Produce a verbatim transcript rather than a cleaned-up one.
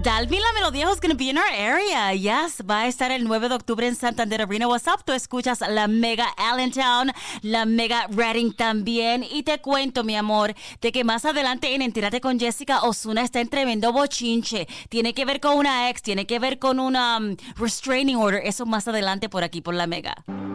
Dalvin La Melodía who's going to be in our area. Yes, va a estar el nueve de octubre en Santander Arena. What's up? Tú escuchas la mega Allentown, la mega Reading también. Y te cuento, mi amor, de que más adelante en Entérate con Jessica, Ozuna está en tremendo bochinche. Tiene que ver con una ex, tiene que ver con una um, restraining order. Eso más adelante por aquí, por la mega.